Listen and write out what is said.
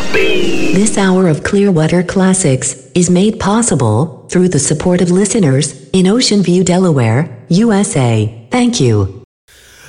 This hour of Clearwater Classics is made possible through the support of listeners in Ocean View, Delaware, USA. Thank you.